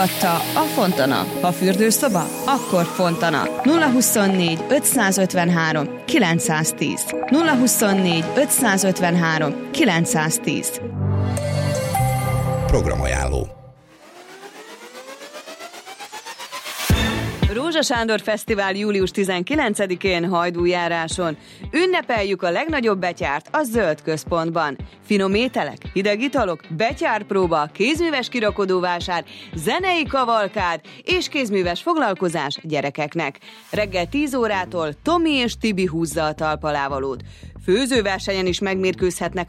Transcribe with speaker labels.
Speaker 1: A Fontana. Ha fürdőszoba, akkor Fontana. 024 553 910. 024 553 910.
Speaker 2: Programajánló.
Speaker 3: Rózsa Sándor Fesztivál július 19-én Hajdújáráson. Ünnepeljük a legnagyobb betyárt a Zöld Központban. Finom ételek, hideg italok, betyárpróba, kézműves kirakodóvásár, zenei kavalkád és kézműves foglalkozás gyerekeknek. Reggel 10 órától Tomi és Tibi húzza a talpalávalót. Főzőversenyen is megmérkőzhetnek